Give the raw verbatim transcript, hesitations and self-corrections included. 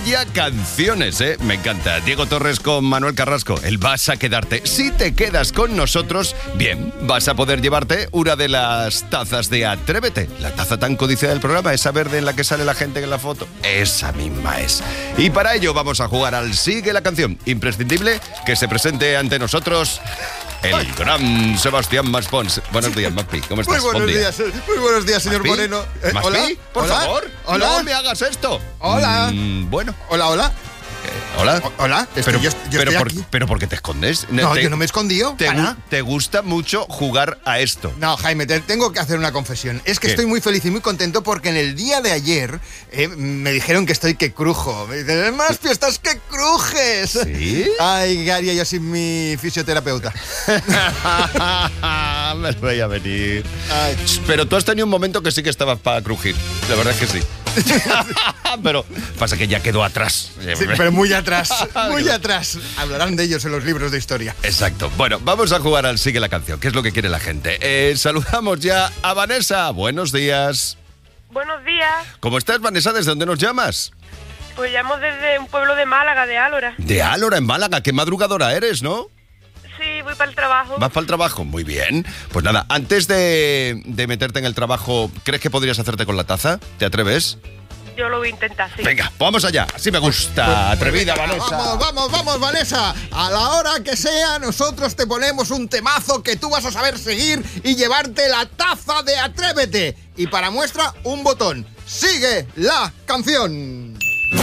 Vaya canciones, ¿eh? Me encanta. Diego Torres con Manuel Carrasco. El Vas a quedarte. Si te quedas con nosotros, bien, vas a poder llevarte una de las tazas de Atrévete. La taza tan codiciada del programa, esa verde en la que sale la gente en la foto. Esa misma es. Y para ello vamos a jugar al Sigue la canción. Imprescindible que se presente ante nosotros el Ay. gran Sebastián Maspons. Buenos días, Maspi. ¿Cómo estás? Muy buenos Buen día. días, muy buenos días, señor ¿Maspi? Moreno. Eh, ¿Maspi? ¿Hola? Por ¿Hola? favor, ¿Hola? no me hagas esto. Hola. Mm, bueno. Hola, hola. Eh, hola. O- hola. Estoy- Pero, yo, yo pero, estoy por, aquí. pero ¿por qué te escondes? No, te, yo no me he escondido. te, para gu- nada. te gusta mucho jugar a esto. No, Jaime, te tengo que hacer una confesión. Es que ¿Qué? estoy muy feliz y muy contento porque en el día de ayer eh, me dijeron que estoy que crujo. Me dicen, Maspi, estás que crujes. ¿Sí? Ay, Gary, yo soy mi fisioterapeuta. Me lo voy a venir. Ay. Pero tú has tenido un momento que sí que estabas para crujir. La verdad es que sí. Pero pasa que ya quedó atrás. Sí, pero muy atrás, muy atrás. Hablarán de ellos en los libros de historia. Exacto. Bueno, vamos a jugar al Sigue la canción, que es lo que quiere la gente. Eh, saludamos ya a Vanessa. Buenos días. Buenos días, ¿Cómo estás, Vanessa? ¿Desde dónde nos llamas? pues llamo desde un pueblo de Málaga, de Álora. De Álora, en Málaga. Qué madrugadora eres, ¿no? Sí, voy para el trabajo. ¿Vas para el trabajo? Muy bien. Pues nada, antes de, de meterte en el trabajo, ¿crees que podrías hacerte con la taza? ¿Te atreves? Yo lo voy a intentar, sí. Venga, vamos allá. Así me gusta. Atrevida, Vanessa. Vamos, vamos, vamos, Vanessa. A la hora que sea, nosotros te ponemos un temazo que tú vas a saber seguir y llevarte la taza de Atrévete. Y para muestra, un botón. Sigue la canción.